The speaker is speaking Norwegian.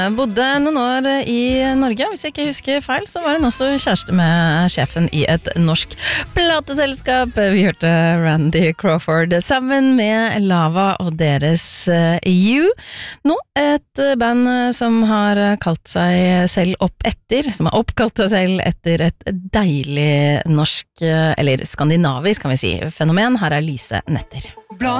Bodde noen år i Norge, hvis jeg ikke husker feil, så var hun også kjæreste med sjefen i et norsk plateselskap. Vi hørte Randy Crawford sammen med Lava og deres You. Nå et band som har kalt seg selv opp etter, som har oppkalt seg selv etter et deilig norsk, eller skandinavisk kan vi si, fenomen. Her er Lise Netter.